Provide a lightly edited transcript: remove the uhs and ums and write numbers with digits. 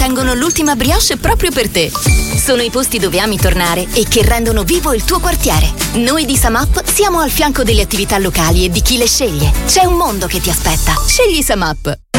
tengono l'ultima brioche proprio per te. Sono i posti dove ami tornare e che rendono vivo il tuo quartiere. Noi di Samap siamo al fianco delle attività locali e di chi le sceglie. C'è un mondo che ti aspetta. Scegli Samap.